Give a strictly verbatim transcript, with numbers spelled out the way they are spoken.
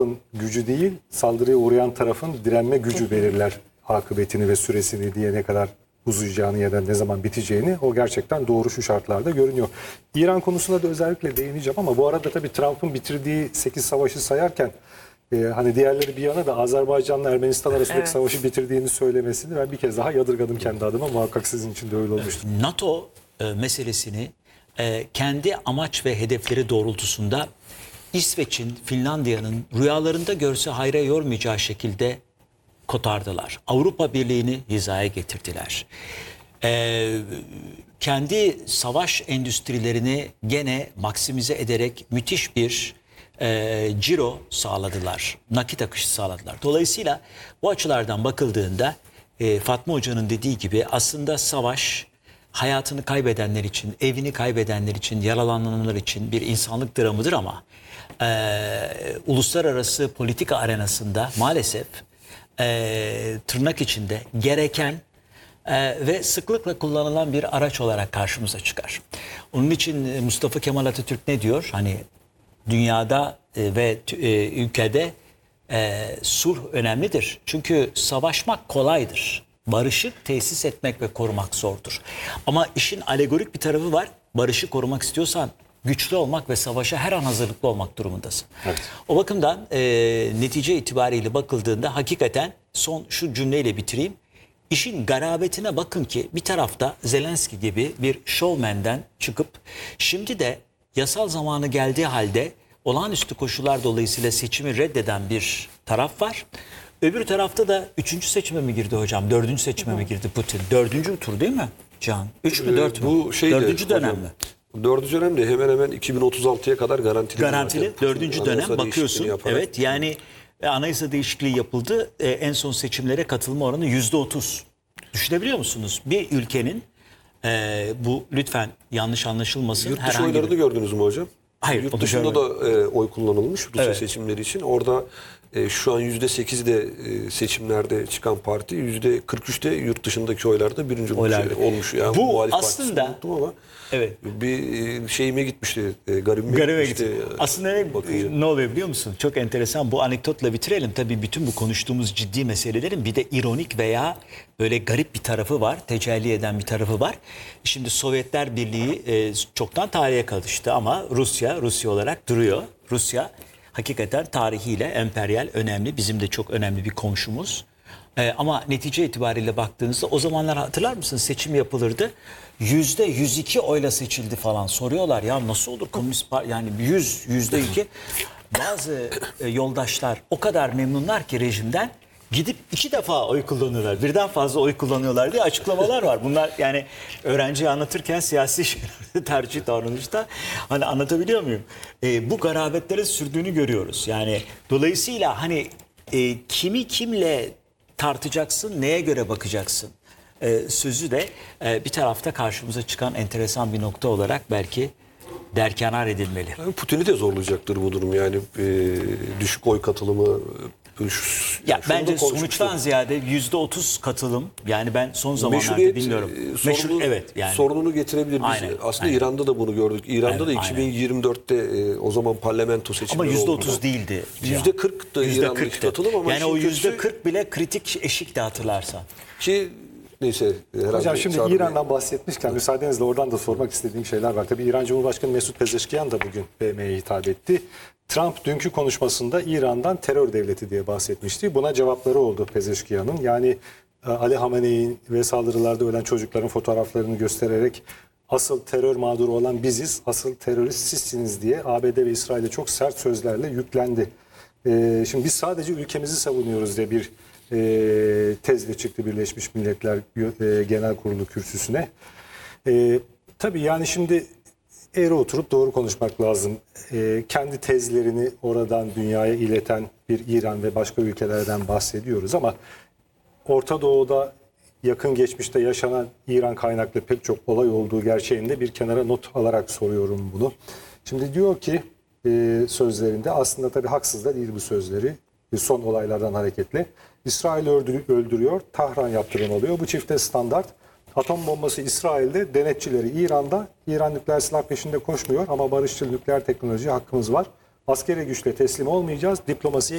gücü değil, saldırıya uğrayan tarafın direnme gücü belirler akıbetini ve süresini diye ne kadar uzayacağını ya da ne zaman biteceğini o gerçekten doğru şu şartlarda görünüyor. İran konusunda da özellikle değineceğim ama bu arada tabii Trump'ın bitirdiği sekiz savaşı sayarken e, hani diğerleri bir yana da Azerbaycan'la Ermenistan arasındaki Evet. savaşı bitirdiğini söylemesini ben bir kez daha yadırgadım kendi adıma. Muhakkak sizin için de öyle olmuştur. NATO e, meselesini e, kendi amaç ve hedefleri doğrultusunda İsveç'in, Finlandiya'nın rüyalarında görse hayra yormayacağı şekilde kotardılar. Avrupa Birliği'ni hizaya getirdiler. E, kendi savaş endüstrilerini gene maksimize ederek müthiş bir e, ciro sağladılar. Nakit akışı sağladılar. Dolayısıyla bu açılardan bakıldığında e, Fatma Hoca'nın dediği gibi aslında savaş hayatını kaybedenler için, evini kaybedenler için, yaralananlar için bir insanlık dramıdır ama e, uluslararası politika arenasında maalesef e, tırnak içinde gereken e, ve sıklıkla kullanılan bir araç olarak karşımıza çıkar. Onun için Mustafa Kemal Atatürk ne diyor? Hani dünyada e, ve e, ülkede e, sulh önemlidir. Çünkü savaşmak kolaydır. Barışı tesis etmek ve korumak zordur. Ama işin alegorik bir tarafı var. Barışı korumak istiyorsan güçlü olmak ve savaşa her an hazırlıklı olmak durumundasın. Evet. O bakımdan e, netice itibariyle bakıldığında hakikaten son şu cümleyle bitireyim. İşin garabetine bakın ki bir tarafta Zelenski gibi bir şovmenden çıkıp şimdi de yasal zamanı geldiği halde olağanüstü koşullar dolayısıyla seçimi reddeden bir taraf var. Öbür tarafta da üçüncü seçime mi girdi hocam? Dördüncü seçime mi girdi Putin? Dördüncü tur değil mi Can? Üç mü dört mü? Bu şeyde, Dördüncü dönem hocam, mi? Dördüncü dönem de hemen hemen iki bin otuz altıya kadar garantili. Garantili. zaten. Dördüncü Putin dönem anayasa bakıyorsun. değişikliğini yaparak- Evet yani e, anayasa değişikliği yapıldı. E, en son seçimlere katılma oranı yüzde otuz. Düşünebiliyor musunuz? Bir ülkenin e, bu lütfen yanlış anlaşılmasın. Yurt dışı herhangi oylarını bir... gördünüz mü hocam? Hayır, Yurt onu dışında da e, oy kullanılmış Rusya Evet. seçimleri için. Orada e, şu an yüzde sekiz de e, seçimlerde çıkan parti, yüzde kırk üçte yurt dışındaki oylarda birinci Oylarda. şey olmuş. Yani Bu muhalif aslında- partisini unuttum ama Evet. bir e, şeyime gitmişti, e, garibime Garibime gitmişti. gitti. Aslında ne, bakınca. ne oluyor biliyor musun? Çok enteresan. Bu anekdotla bitirelim. Tabii bütün bu konuştuğumuz ciddi meselelerin bir de ironik veya böyle garip bir tarafı var. Tecelli eden bir tarafı var. Şimdi Sovyetler Birliği e, çoktan tarihe karıştı ama Rusya, Rusya olarak duruyor. Rusya hakikaten tarihiyle emperyal, önemli. Bizim de çok önemli bir komşumuz. Ee, ama netice itibariyle baktığınızda o zamanlar hatırlar mısınız seçim yapılırdı. Yüzde yüz iki oyla seçildi falan soruyorlar ya nasıl olur komünist parti yani yüz yüzde iki bazı e, yoldaşlar o kadar memnunlar ki rejimden gidip iki defa oy kullanıyorlar. Birden fazla oy kullanıyorlar diye açıklamalar var. Bunlar yani öğrenciye anlatırken siyasi şeylerde tercih davranışta hani anlatabiliyor muyum? Ee, bu garabetlerin sürdüğünü görüyoruz. Yani dolayısıyla hani e, kimi kimle tartacaksın, neye göre bakacaksın? Ee, sözü de e, bir tarafta karşımıza çıkan enteresan bir nokta olarak belki derkenar edilmeli. Yani Putin'i de zorlayacaktır bu durum yani e, düşük oy katılımı. e, şu- Ya şunu da bence konuşmuştuk. sonuçtan ziyade yüzde otuz katılım. Yani ben son zamanlarda Meşruiyet dinliyorum. e, Meşru, sorunu, evet yani. sorununu getirebilir. Biz Aynen, aslında aynen. İran'da da bunu gördük. İran'da da Evet, iki bin yirmi dörtte e, o zaman parlamento Ama seçimleri yüzde oldu. otuz değildi. yüzde kırk da Yüzde İran'daki kırktı. katılım ama yani o işin yüzde kötüsü kırk bile kritik eşikti hatırlarsan. Ki neyse. herhalde Hocam şimdi Çağrı Bey- İran'dan bahsetmişken müsaadenizle oradan da sormak istediğim şeyler var. Tabii İran Cumhurbaşkanı Mesut Pezeşkiyan da bugün B M'ye hitap etti. Trump dünkü konuşmasında İran'dan terör devleti diye bahsetmişti. Buna cevapları oldu Pezeşkiyan'ın. Yani Ali Hamenei ve saldırılarda ölen çocukların fotoğraflarını göstererek asıl terör mağduru olan biziz, asıl terörist sizsiniz diye A B D ve İsrail'e çok sert sözlerle yüklendi. Ee, şimdi biz sadece ülkemizi savunuyoruz diye bir e, tezle çıktı Birleşmiş Milletler e, Genel Kurulu kürsüsüne. E, tabii yani şimdi eğri oturup doğru konuşmak lazım. E, kendi tezlerini oradan dünyaya ileten bir İran ve başka ülkelerden bahsediyoruz ama Orta Doğu'da yakın geçmişte yaşanan İran kaynaklı pek çok olay olduğu gerçeğinde bir kenara not alarak soruyorum bunu. Şimdi diyor ki e, sözlerinde aslında tabii haksız da değil bu sözleri. Son olaylardan hareketle. İsrail öldürüyor, Tahran yaptıran oluyor. Bu çifte standart. Atom bombası İsrail'de, denetçileri İran'da. İran nükleer silah peşinde koşmuyor ama barışçıl nükleer teknoloji hakkımız var. Askeri güçle teslim olmayacağız, diplomasiye